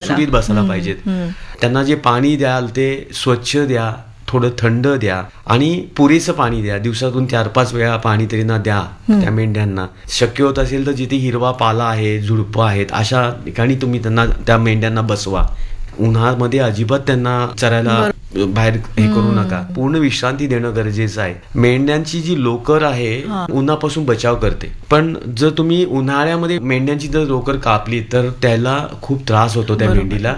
सुटसुटीत बसायला पाहिजेत. त्यांना जे पाणी द्याल ते स्वच्छ द्या, थोडं थंड द्या आणि पुरेसं पाणी द्या. दिवसातून 4-5 वेळा पाणी तरी ना द्या त्या मेंढ्यांना. शक्य होत असेल तर जिथे हिरवा पाला आहे, झुडपं आहेत, अशा ठिकाणी तुम्ही त्यांना त्या मेंढ्यांना बसवा. उन्हामध्ये अजिबात त्यांना चरायला बाहेर हे करू नका. पूर्ण विश्रांती देणं गरजेचं आहे. मेंढ्यांची जी लोकर आहे उन्हापासून बचाव करते, पण जर तुम्ही उन्हाळ्यामध्ये मेंढ्यांची जर लोकर कापली तर त्याला खूप त्रास होतो त्या मेंढीला.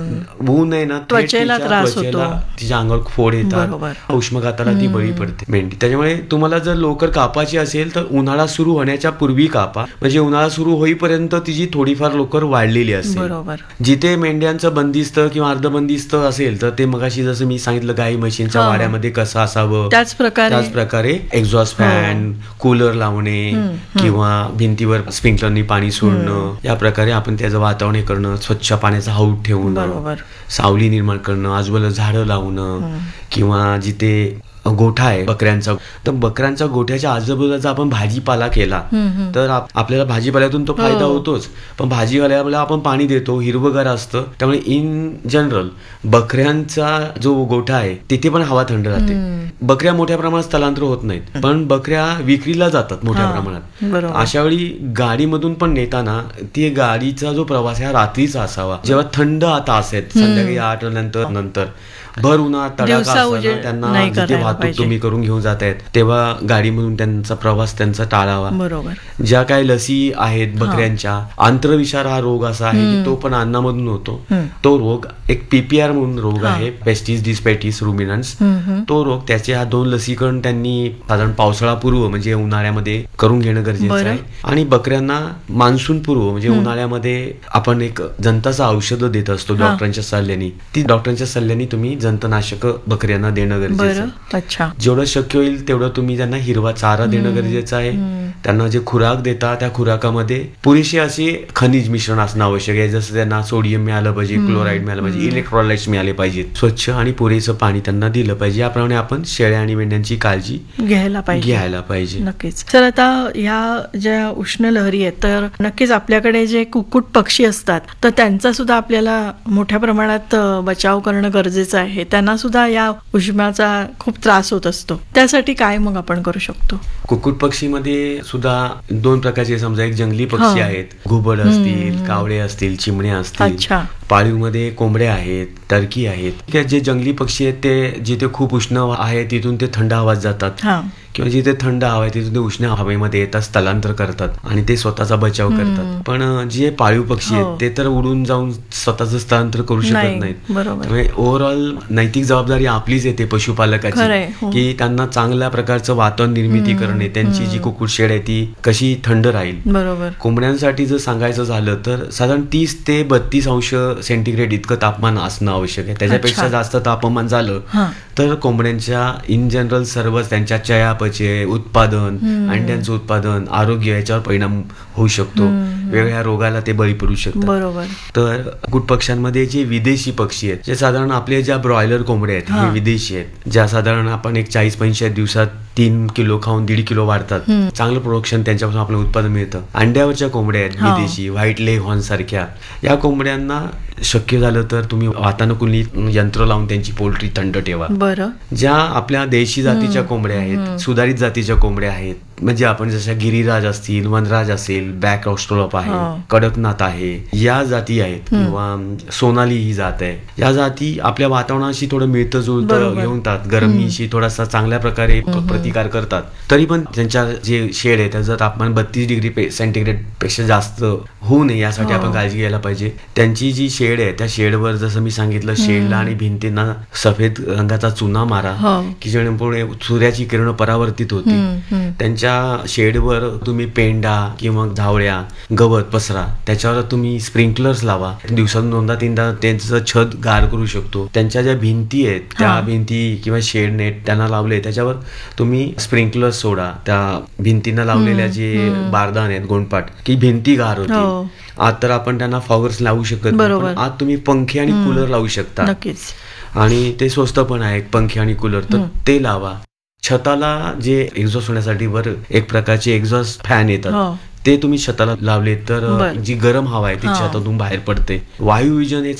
ऊन आहे ना, त्वचेला त्रास होतो, तिच्या अंगावर फोड येतात, उष्माघाताला ती बळी पडते मेंढी. त्याच्यामुळे तुम्हाला जर लोकर कापायची असेल तर उन्हाळा सुरू होण्याच्या पूर्वी कापा, म्हणजे उन्हाळा सुरू होईपर्यंत तिची थोडीफार लोकर वाढलेली असेल. जिथे मेंढ्यांचं बंदिस्त किंवा अर्धबंदिस्त असेल तर ते मगाशी जसं मी सांगितलं गाई म्हशींच्या वाड्यामध्ये कसं असावं त्याच प्रकारे एक्झॉस्ट फॅन, कूलर लावणे किंवा भिंतीवर स्प्रिंकलरनी पाणी सोडणं, या प्रकारे आपण त्याचं वातावरण हे करणं. स्वच्छ पाण्याचा हौद ठेवणं, सावली निर्माण करणं, आजूबाजूला झाडं लावणं, किंवा जिथे गोठा आहे बकऱ्यांचा तर बकऱ्यांच्या गोठ्याच्या आजूबाजूला आपण भाजीपाला केला तर आपल्याला भाजीपाल्यातून तो फायदा होतोच, पण भाजीपाल्याला आपण पाणी देतो, हिरवगार असतं. त्यामुळे इन जनरल बकऱ्यांचा जो गोठा आहे तिथे पण हवा थंड राहते. बकऱ्या मोठ्या प्रमाणात स्थलांतर होत नाहीत, पण बकऱ्या विक्रीला जातात मोठ्या प्रमाणात. अशा वेळी गाडीमधून पण नेताना ती गाडीचा जो प्रवास आहे हा रात्रीचा असावा, जेव्हा थंड तास आहेत, संध्याकाळी 8 नंतर भर उन्हात तडाखा असताना त्यांना जिथे वाहतूक तुम्ही करून घेऊन जात आहेत तेव्हा गाडीमधून त्यांचा प्रवास त्यांचा टाळावा. ज्या काही लसी आहेत बकऱ्यांच्या, आंत्रविषार हा रोग असा आहे की तो पण अन्नामधून होतो. तो रोग एक PPR म्हणून रोग आहे, पेस्टिस डिस्पेटिस रुमिनन्स. तो रोग, त्याच्या 2 लसीकरण त्यांनी साधारण पावसाळापूर्व म्हणजे उन्हाळ्यामध्ये करून घेणं गरजेचं आहे. आणि बकऱ्यांना मान्सून पूर्व म्हणजे उन्हाळ्यामध्ये आपण एक जंताचं औषध देत असतो डॉक्टरांच्या सल्ल्याने. ती डॉक्टरांच्या सल्ल्याने तुम्ही जंतनाशक बकऱ्यांना देणं गरजेचं आहे. जेवढं शक्य होईल तेवढं तुम्ही त्यांना हिरवा चारा देणं गरजेचं आहे. त्यांना जे खुराक देता त्या खुराकामध्ये पुरेसे असे खनिज मिश्रण असणं आवश्यक आहे, जसं त्यांना सोडियम मिळालं पाहिजे, क्लोराईड मिळालं पाहिजे, इलेक्ट्रोलाइट्स मिळाले पाहिजेत, स्वच्छ आणि पुरेसं पाणी त्यांना दिलं पाहिजे. याप्रमाणे आपण शेळ्या आणि मेंढ्यांची काळजी घ्यायला पाहिजे. नक्कीच. तर आता ह्या ज्या उष्ण लहरी आहेत तर नक्कीच आपल्याकडे जे कुक्कुट पक्षी असतात तर त्यांचा सुद्धा आपल्याला मोठ्या प्रमाणात बचाव करणं गरजेचं आहे. त्यांना सुद्धा या उष्माचा खूप त्रास होत असतो. त्यासाठी काय मग आपण करू शकतो? कुक्कुट पक्षीमध्ये सुद्धा 2 प्रकारचे, समजा एक जंगली पक्षी आहेत, घुबड असतील, कावळे असतील, चिमण्या असतील, पाळीवमध्ये कोंबड्या आहेत, टर्की आहेत. जे जंगली पक्षी आहेत ते जिथे खूप उष्ण आहे तिथून ते थंड हवेत जातात, किंवा जिथे थंड हवा आहे तिथून ते उष्ण हवेमध्ये येतात, स्थलांतर करतात आणि ते स्वतःचा बचाव करतात. पण जे पाळीव पक्षी आहेत ते तर उडून जाऊन स्वतःचं स्थलांतर करू शकत नाहीत. त्यामुळे ओव्हरऑल नैतिक जबाबदारी आपलीच येते पशुपालकाची, की त्यांना चांगल्या प्रकारचं वातावरण निर्मिती करणे, त्यांची जी कुक्कुट शेड आहे ती कशी थंड राहील. कोंबड्यांसाठी जर सांगायचं झालं तर साधारण 30 ते 32 अंश सेंटीग्रेड इतकं तापमान असणं आवश्यक आहे. त्याच्यापेक्षा जास्त तापमान झालं तर कोंबड्यांच्या इन जनरल सर्वच त्यांच्या चयापचय, उत्पादन, अंड्यांचं उत्पादन, आरोग्य याच्यावर परिणाम होऊ शकतो. वेगवेगळ्या रोगाला ते बळी पडू शकतात. तर कुक्कुट पक्ष्यांमध्ये जे विदेशी पक्षी आहेत, जे साधारण आपले ज्या ब्रॉयलर कोंबड्या आहेत हे विदेशी आहेत, ज्या साधारण आपण एक 40-45 दिवसात 3 किलो खाऊन 1.5 किलो वाढतात. चांगलं प्रोडक्शन त्यांच्यापासून आपल्याला उत्पादन मिळतं. अंड्यावरच्या कोंबड्या आहेत विदेशी, व्हाईट लेग हॉर्न सारख्या. या कोंबड्यांना शक्य झालं तर तुम्ही वातानुकूलित यंत्र लावून त्यांची पोल्ट्री थंड ठेवा. ज्या आपल्या देशी जातीच्या कोंबड्या आहेत, सुधारित जातीच्या कोंबड्या आहेत, म्हणजे आपण जशा गिरिराज असतील, वनराज असेल, ब्लॅक ऑस्ट्रोलॉप आहे, कडकनाथ आहे, या जाती आहेत, किंवा सोनाली ही जात आहे. या जाती आपल्या वातावरणाशी थोडं मिळतं जुळतं घेऊनतात, गरमीशी थोडासा चांगल्या प्रकारे प्रतिकार करतात. तरी पण त्यांच्या जे शेड आहे त्याचं तापमान 32 डिग्री सेंटीग्रेड पेक्षा जास्त होऊ नये यासाठी आपण काळजी घ्यायला पाहिजे. त्यांची जी शेड आहे त्या शेडवर जसं मी सांगितलं, शेडला आणि भिंतींना सफेद रंगाचा चुना मारा, की जेणेकरून सूर्याची किरण परावर्तित होती. त्यांच्या शेडवर तुम्ही पेंडा किंवा झावळ्या, गवत पसरा, त्याच्यावर तुम्ही स्प्रिंकलर्स लावा. दिवसातून 2-3दा त्यांचं छत गार करू शकतो. त्यांच्या ज्या भिंती आहेत त्या भिंती किंवा शेड नेट त्यांना लावले त्याच्यावर तुम्ही स्प्रिंकलर्स सोडा. त्या भिंतींना लावलेल्या जे बारदान आहेत, गोंडपाट, की भिंती गार होती. आज तर आपण त्यांना फॉगर्स लावू शकत नाही, पण आज तुम्ही पंखे आणि कूलर लावू शकता. आणि ते स्वस्त पण आहे पंखे आणि कूलर, तर ते लावा. छताला जे एक्झॉस्ट होण्यासाठी वर एक प्रकारचे एक्झॉस्ट फॅन येतात, ते तुम्ही छताला लावले तर जी गरम हवा आहे ती छतातून बाहेर पडते. वायुविजन हे